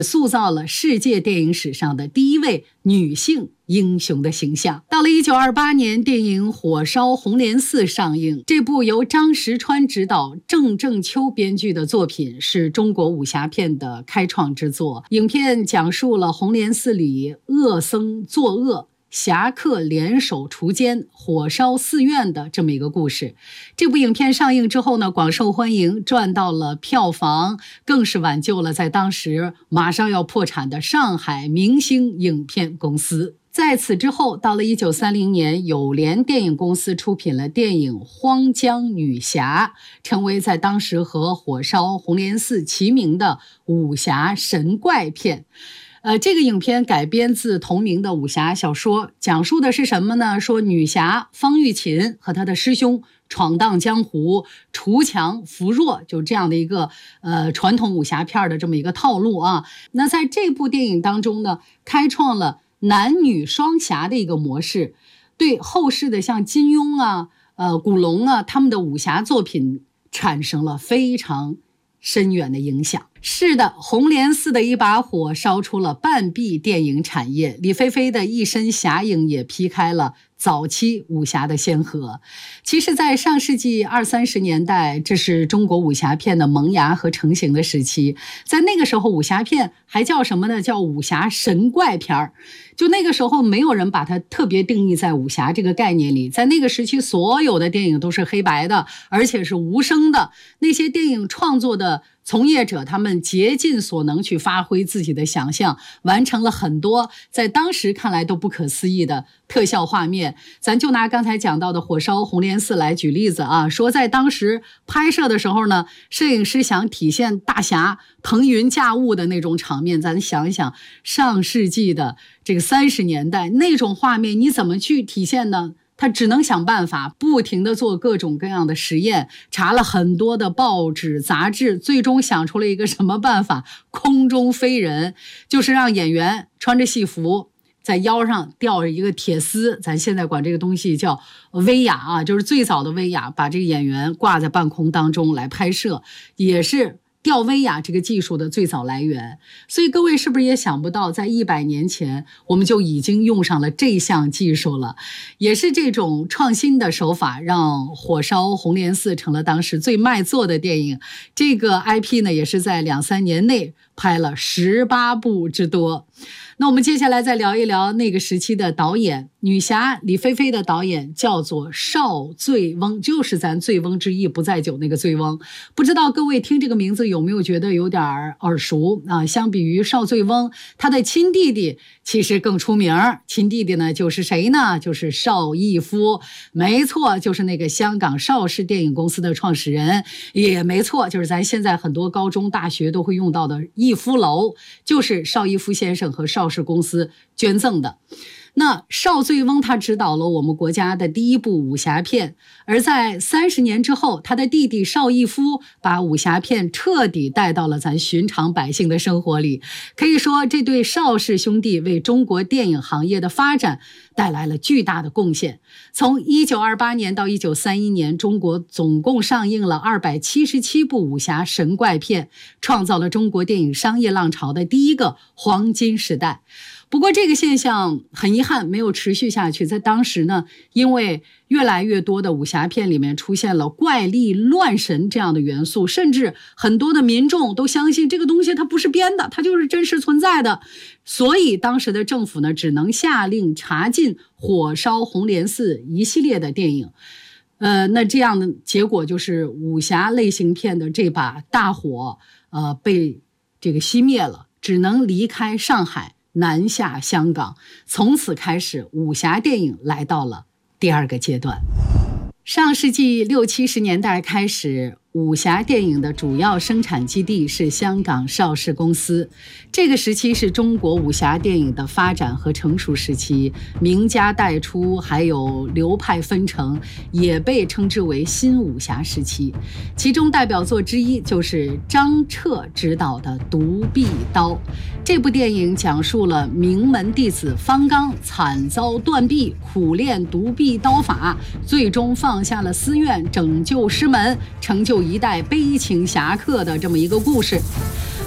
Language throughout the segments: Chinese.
塑造了世界电影史上的第一位女性英雄的形象。到了1928年，电影《火烧红莲寺》上映。这部由张石川执导、郑正秋编剧的作品是中国武侠片的开创之作。影片讲述了红莲寺里恶僧作恶，侠客联手除奸，火烧寺院的这么一个故事。这部影片上映之后呢，广受欢迎，赚到了票房，更是挽救了在当时马上要破产的上海明星影片公司。在此之后，到了1930年，友联电影公司出品了电影《荒江女侠》，成为在当时和《火烧红莲寺》齐名的武侠神怪片。这个影片改编自同名的武侠小说，讲述的是什么呢？说女侠方玉琴和她的师兄闯荡江湖，除强扶弱，就这样的一个传统武侠片的这么一个套路啊。那在这部电影当中呢，开创了男女双侠的一个模式，对后世的像金庸啊、古龙啊他们的武侠作品产生了非常深远的影响。是的，红莲寺的一把火烧出了半壁电影产业，李飞飞的一身侠影也劈开了早期武侠的先河。其实在上世纪20-30年代，这是中国武侠片的萌芽和成型的时期。在那个时候，武侠片还叫什么呢？叫武侠神怪片。就那个时候没有人把它特别定义在武侠这个概念里。在那个时期，所有的电影都是黑白的，而且是无声的。那些电影创作的从业者，他们竭尽所能去发挥自己的想象，完成了很多在当时看来都不可思议的特效画面。咱就拿刚才讲到的《火烧红莲寺》来举例子啊，说在当时拍摄的时候呢，摄影师想体现大侠腾云驾雾的那种场面。咱想一想，上世纪的这个30年代那种画面，你怎么去体现呢？他只能想办法，不停地做各种各样的实验，查了很多的报纸杂志，最终想出了一个什么办法？空中飞人，就是让演员穿着戏服，在腰上吊着一个铁丝，咱现在管这个东西叫威亚啊，就是最早的威亚，把这个演员挂在半空当中来拍摄，也是吊威亚这个技术的最早来源。所以各位是不是也想不到，在100年前我们就已经用上了这项技术了？也是这种创新的手法，让《火烧红莲寺》成了当时最卖座的电影。这个 IP 呢，也是在2-3年内拍了18部之多。那我们接下来再聊一聊那个时期的导演。女侠李飞飞的导演叫做邵醉翁，就是咱醉翁之意不在酒那个醉翁。不知道各位听这个名字有没有觉得有点耳熟啊？相比于邵醉翁，他的亲弟弟其实更出名。亲弟弟呢就是谁呢？就是邵逸夫。没错，就是那个香港邵氏电影公司的创始人。也没错，就是咱现在很多高中大学都会用到的逸夫楼，就是邵逸夫先生和邵氏公司捐赠的。那邵醉翁他执导了我们国家的第一部武侠片，而在30年之后，他的弟弟邵逸夫把武侠片彻底带到了咱寻常百姓的生活里。可以说，这对邵氏兄弟为中国电影行业的发展带来了巨大的贡献。从1928年到1931年，中国总共上映了277部武侠神怪片，创造了中国电影商业浪潮的第一个黄金时代。不过这个现象很遗憾没有持续下去。在当时呢，因为越来越多的武侠片里面出现了怪力乱神这样的元素，甚至很多的民众都相信这个东西它不是编的，它就是真实存在的。所以当时的政府呢，只能下令查禁《火烧红莲寺》一系列的电影。那这样的结果就是武侠类型片的这把大火被这个熄灭了，只能离开上海，南下香港。从此开始，武侠电影来到了第二个阶段。上世纪60-70年代开始，武侠电影的主要生产基地是香港邵氏公司。这个时期是中国武侠电影的发展和成熟时期，名家辈出，还有流派纷呈，也被称之为新武侠时期。其中代表作之一就是张彻执导的《独臂刀》。这部电影讲述了名门弟子方刚惨遭断臂，苦练独臂刀法，最终放下了私怨，拯救师门，成就一代悲情侠客的这么一个故事。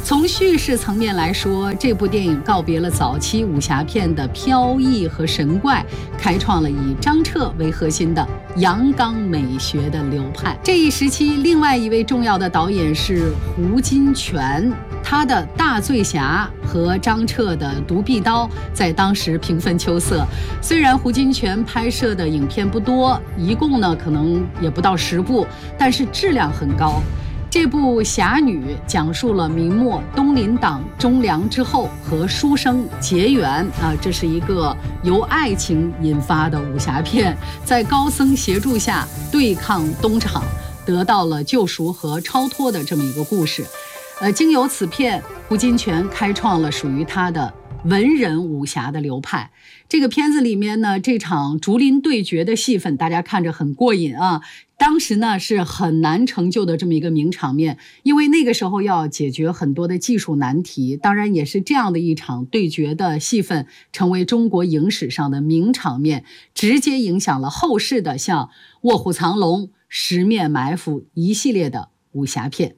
从叙事层面来说，这部电影告别了早期武侠片的飘逸和神怪，开创了以张彻为核心的阳刚美学的流派。这一时期，另外一位重要的导演是胡金铨，他的《大醉侠》和张彻的《独臂刀》在当时平分秋色。虽然胡金铨拍摄的影片不多，一共呢可能也不到10部，但是质量很高。这部《侠女》讲述了明末东林党忠良之后和书生结缘这是一个由爱情引发的武侠片，在高僧协助下对抗东厂，得到了救赎和超脱的这么一个故事。经由此片，胡金铨开创了属于他的文人武侠的流派。这个片子里面呢，这场竹林对决的戏份大家看着很过瘾啊。当时呢是很难成就的这么一个名场面，因为那个时候要解决很多的技术难题，当然也是这样的一场对决的戏份成为中国影史上的名场面，直接影响了后世的像《卧虎藏龙》《十面埋伏》一系列的武侠片。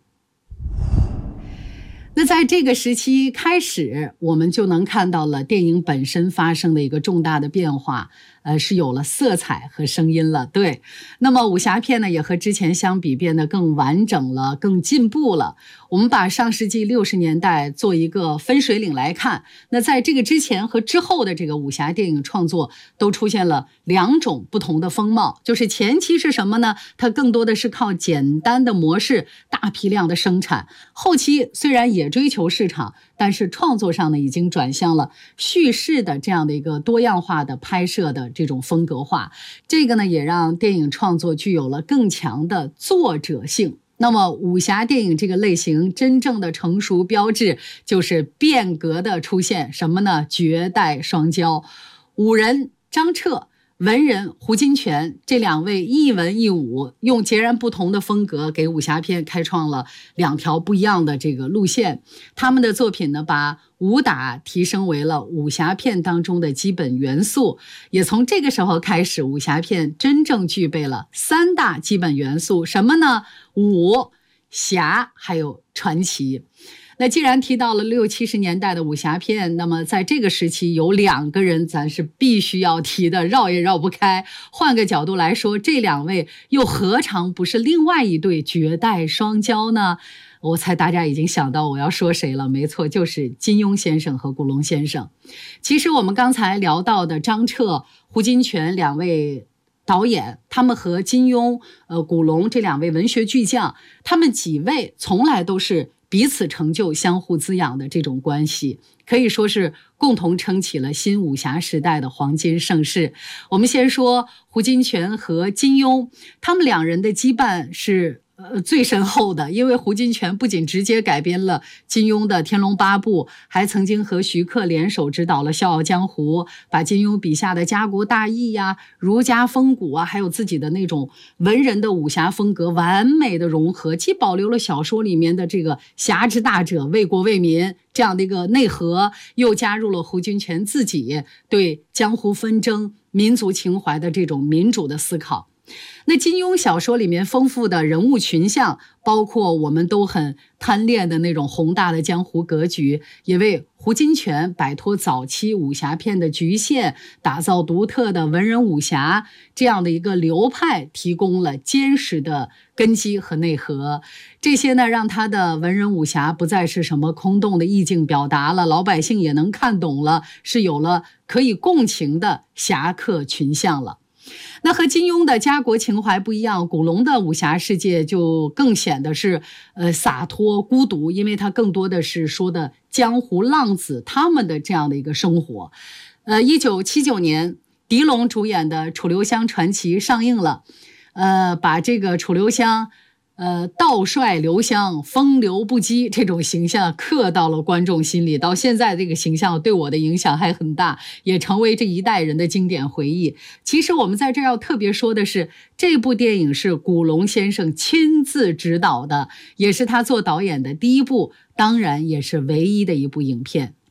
那在这个时期开始，我们就能看到了电影本身发生的一个重大的变化，是有了色彩和声音了。对，那么武侠片呢，也和之前相比变得更完整了，更进步了。我们把上世纪60年代做一个分水岭来看，那在这个之前和之后的这个武侠电影创作都出现了2种不同的风貌。就是前期是什么呢？它更多的是靠简单的模式大批量的生产，后期虽然也追求市场，但是创作上呢已经转向了叙事的这样的一个多样化的拍摄的这种风格化。这个呢也让电影创作具有了更强的作者性。那么武侠电影这个类型真正的成熟标志就是变革的出现，什么呢？绝代双骄，武人张彻，文人胡金铨，这2位一文一武，用截然不同的风格给武侠片开创了2条不一样的这个路线。他们的作品呢，把武打提升为了武侠片当中的基本元素，也从这个时候开始，武侠片真正具备了3大基本元素，什么呢？武、侠还有传奇。那既然提到了60、70年代的武侠片，那么在这个时期有2个人咱是必须要提的，绕也绕不开。换个角度来说，这2位又何尝不是另外一对绝代双骄呢？我猜大家已经想到我要说谁了，没错，就是金庸先生和古龙先生。其实我们刚才聊到的张彻、胡金铨2位导演，他们和金庸、古龙这2位文学巨匠，他们几位从来都是彼此成就、相互滋养的这种关系，可以说是共同撑起了新武侠时代的黄金盛世。我们先说胡金铨和金庸，他们2人的羁绊是最深厚的，因为胡金铨不仅直接改编了金庸的《天龙八部》，还曾经和徐克联手指导了《笑傲江湖》，把金庸笔下的家国大义呀、儒家风骨啊，还有自己的那种文人的武侠风格完美的融合，既保留了小说里面的这个侠之大者、为国为民这样的一个内核，又加入了胡金铨自己对江湖纷争、民族情怀的这种民主的思考。那金庸小说里面丰富的人物群像，包括我们都很贪恋的那种宏大的江湖格局，也为胡金铨摆脱早期武侠片的局限，打造独特的文人武侠这样的一个流派提供了坚实的根基和内核。这些呢，让他的文人武侠不再是什么空洞的意境表达了，老百姓也能看懂了，是有了可以共情的侠客群像了。那和金庸的家国情怀不一样，古龙的武侠世界就更显得是洒脱孤独，因为它更多的是说的江湖浪子他们的这样的一个生活。1979年狄龙主演的《楚留香传奇》上映了，把这个楚留香道帅留香风流不羁这种形象刻到了观众心里，到现在这个形象对我的影响还很大，也成为这一代人的经典回忆。其实我们在这要特别说的是，这部电影是古龙先生亲自执导的，也是他做导演的第一部，当然也是唯一的一部影片。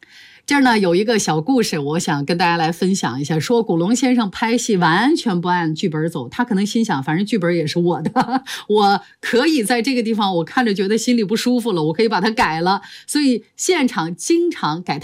这儿呢有一个小故事，我想跟大家来分享一下。说古龙先生拍戏完全不按剧本走，他可能心想，反正剧本也是我的，我可以在这个地方我看着觉得心里不舒服了，我可以把它改了，所以现场经常改